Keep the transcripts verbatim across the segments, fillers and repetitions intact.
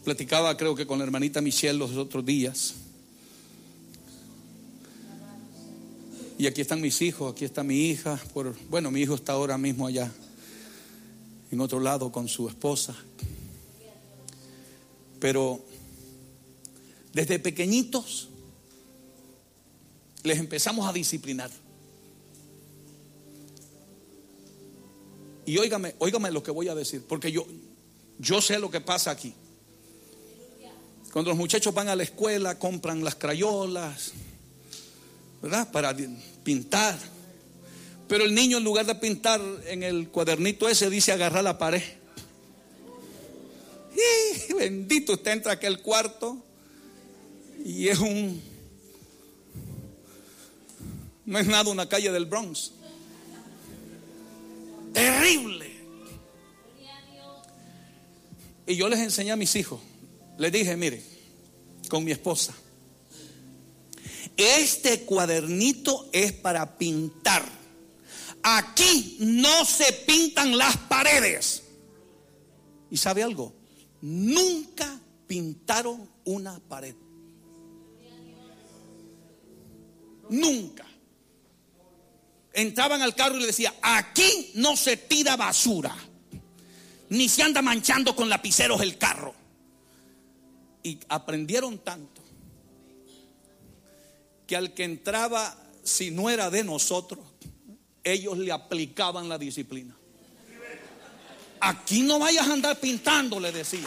Platicaba creo que con la hermanita Michelle los otros días. Y aquí están mis hijos, aquí está mi hija. Por, bueno, mi hijo está ahora mismo allá en otro lado con su esposa. Pero desde pequeñitos les empezamos a disciplinar. Y óigame, óigame lo que voy a decir, porque yo, yo sé lo que pasa aquí. Cuando los muchachos van a la escuela, compran las crayolas, ¿verdad? Para pintar. Pero el niño, en lugar de pintar en el cuadernito ese, dice agarrar la pared. Y bendito, usted entra a aquel cuarto y es un, no es nada una calle del Bronx. Terrible. Y yo les enseñé a mis hijos, les dije, mire, con mi esposa, este cuadernito es para pintar. Aquí no se pintan las paredes. ¿Y sabe algo? Nunca pintaron una pared. Nunca. Entraban al carro y le decía, aquí no se tira basura, ni se anda manchando con lapiceros el carro. Y aprendieron tanto que al que entraba, si no era de nosotros, ellos le aplicaban la disciplina. Aquí no vayas a andar pintando, le decían.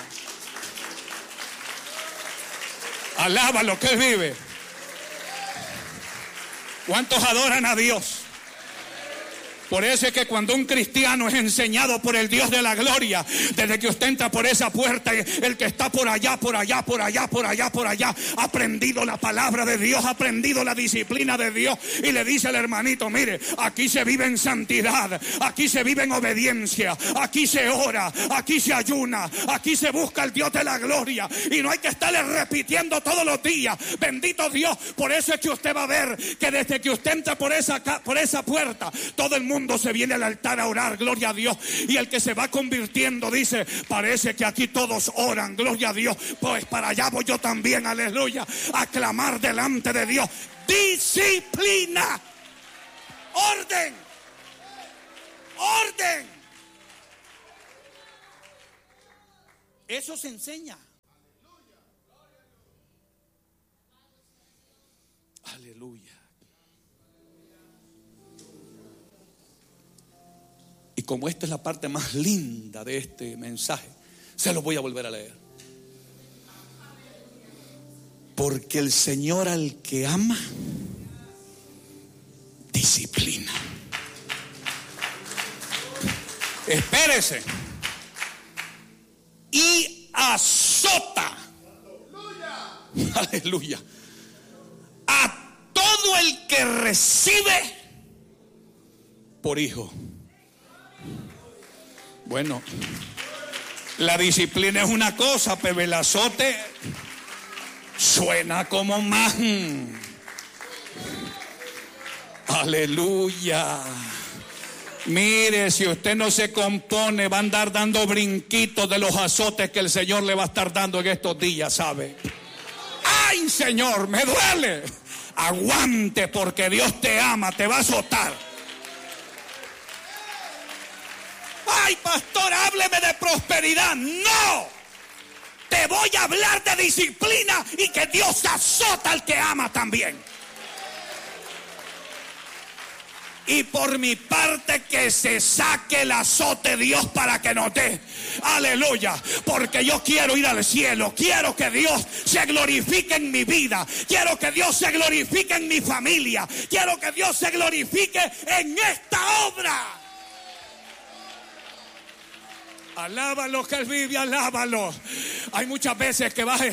Alaba lo que él vive. ¿Cuántos adoran a Dios? Por eso es que cuando un cristiano es enseñado por el Dios de la gloria, desde que usted entra por esa puerta, el que está por allá, por allá, por allá, por allá, por allá, ha aprendido la palabra de Dios, ha aprendido la disciplina de Dios, y le dice al hermanito, mire, aquí se vive en santidad, aquí se vive en obediencia, aquí se ora, aquí se ayuna, aquí se busca al Dios de la gloria, y no hay que estarle repitiendo todos los días, bendito Dios. Por eso es que usted va a ver que desde que usted entra por esa, por esa puerta, todo el mundo se viene al altar a orar, gloria a Dios. Y el que se va convirtiendo dice, parece que aquí todos oran, gloria a Dios, pues para allá voy yo también, aleluya, a clamar delante de Dios. Disciplina, orden, orden. Eso se enseña. Aleluya. Y como esta es la parte más linda de este mensaje, se lo voy a volver a leer. Porque el Señor al que ama, disciplina. Espérese. Y azota. Aleluya. A todo el que recibe por hijo. Bueno, la disciplina es una cosa, pero el azote suena como más. Aleluya. Mire, si usted no se compone, va a andar dando brinquitos de los azotes que el Señor le va a estar dando en estos días, ¿sabe? ¡Ay, Señor, me duele! Aguante, porque Dios te ama, te va a azotar. Ay, pastor, hábleme de prosperidad. No, te voy a hablar de disciplina y que Dios azota al que ama también. Y por mi parte que se saque el azote Dios para que nos dé. Aleluya. Porque yo quiero ir al cielo. Quiero que Dios se glorifique en mi vida. Quiero que Dios se glorifique en mi familia. Quiero que Dios se glorifique en esta obra. Alábalo que él vive, alábalo. Hay muchas veces que vas,